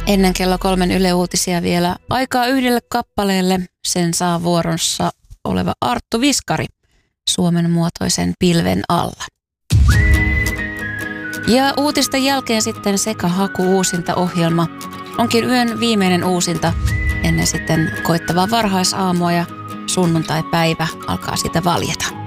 Ennen kello 3 Yle Uutisia vielä aikaa yhdelle kappaleelle. Sen saa vuorossa oleva Arttu Viskari Suomen muotoisen pilven alla. Ja uutisten jälkeen sitten Sekahaku uusinta ohjelma onkin yön viimeinen uusinta ennen sitten koittavaa varhaisaamua ja sunnuntai-päivä alkaa sitä valjeta.